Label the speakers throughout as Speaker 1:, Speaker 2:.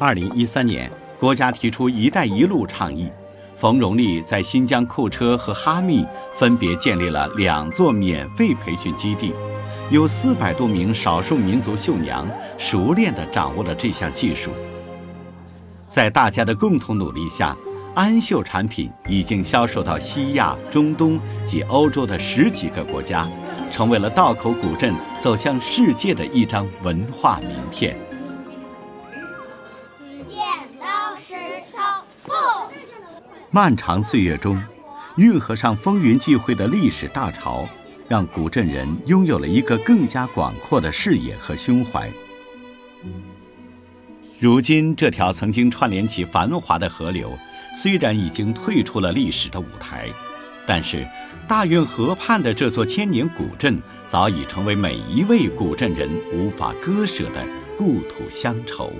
Speaker 1: 2013年，国家提出“一带一路”倡议，冯荣利在新疆库车和哈密分别建立了2座免费培训基地，有400多名少数民族绣娘熟练地掌握了这项技术。在大家的共同努力下，安绣产品已经销售到西亚、中东及欧洲的10几个国家，成为了道口古镇走向世界的一张文化名片。
Speaker 2: 剪刀石头布。
Speaker 1: 漫长岁月中，运河上风云际会的历史大潮，让古镇人拥有了一个更加广阔的视野和胸怀。如今，这条曾经串联起繁华的河流，虽然已经退出了历史的舞台，但是大运河畔的这座千年古镇，早已成为每一位古镇人无法割舍的故土乡愁。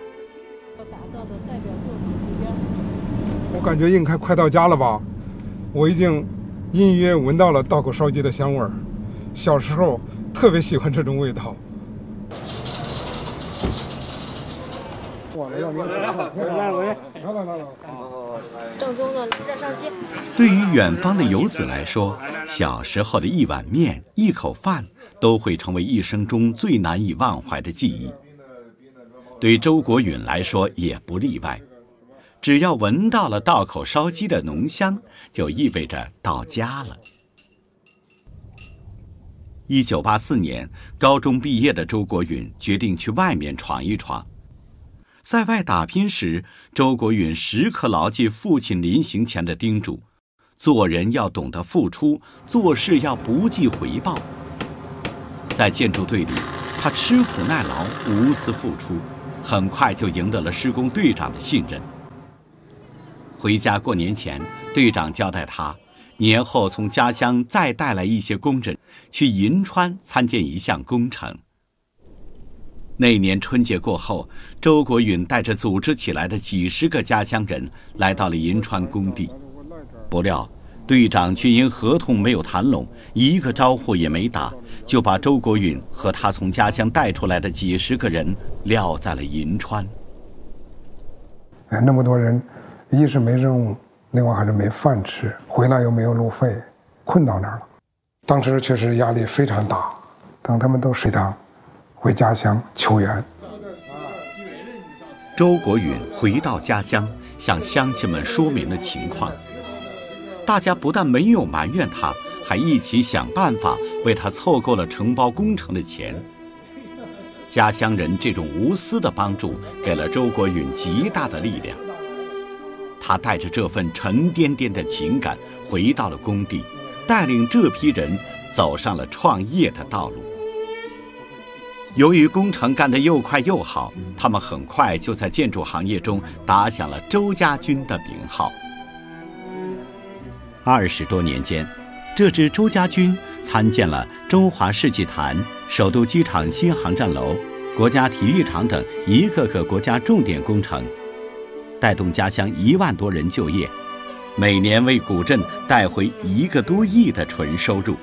Speaker 3: 我感觉应该快到家了吧，我已经隐约闻到了道口烧鸡的香味儿。小时候特别喜欢这种味道。
Speaker 2: 正宗的热烧鸡。
Speaker 1: 对于远方的游子来说，小时候的一碗面、一口饭，都会成为一生中最难以忘怀的记忆。对周国允来说也不例外。只要闻到了道口烧鸡的浓香，就意味着到家了。1984年，高中毕业的周国允决定去外面闯一闯。在外打拼时，周国允时刻牢记父亲临行前的叮嘱：做人要懂得付出，做事要不计回报。在建筑队里，他吃苦耐劳，无私付出，很快就赢得了施工队长的信任。回家过年前，队长交代他，年后从家乡再带来一些工人，去银川参见一项工程。那年春节过后，周国允带着组织起来的几十个家乡人来到了银川工地。不料，队长却因合同没有谈拢，一个招呼也没打，就把周国允和他从家乡带出来的几十个人撂在了银川。
Speaker 3: 那么多人，一是没任务，另外还是没饭吃，回来又没有路费，困到那儿了。当时确实压力非常大，等他们都适当回家乡求援。
Speaker 1: 周国允回到家乡，向乡亲们说明了情况。大家不但没有埋怨他，还一起想办法为他凑够了承包工程的钱。家乡人这种无私的帮助，给了周国允极大的力量。他带着这份沉甸甸的情感回到了工地，带领这批人走上了创业的道路。由于工程干得又快又好，他们很快就在建筑行业中打响了周家军的名号。20多年间，这支周家军参建了中华世纪坛、首都机场新航站楼、国家体育场等一个个国家重点工程，带动家乡1万多人就业，每年为古镇带回1个多亿的纯收入。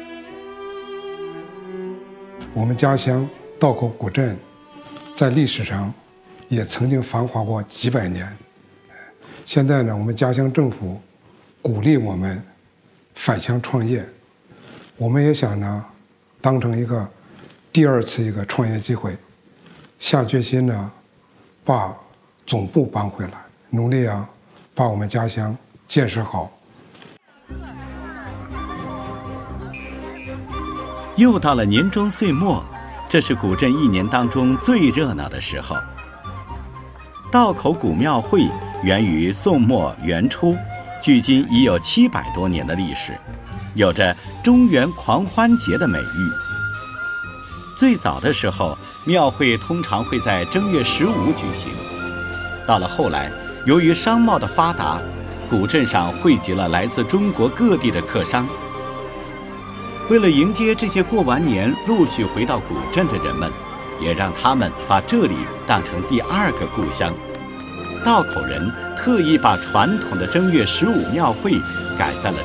Speaker 3: 我们家乡道口古镇在历史上也曾经繁华过几百年。现在呢，我们家乡政府鼓励我们返乡创业，我们也想呢当成一个第2次一个创业机会，下决心呢把总部搬回来，努力把我们家乡建设好。
Speaker 1: 又到了年终岁末，这是古镇1年当中最热闹的时候。道口古庙会源于宋末元初，距今已有700多年的历史，有着中原狂欢节的美誉。最早的时候，庙会通常会在正月15举行。到了后来，由于商贸的发达，古镇上汇集了来自中国各地的客商。为了迎接这些过完年陆续回到古镇的人们，也让他们把这里当成第2个故乡。道口人特意把传统的正月15庙会改在了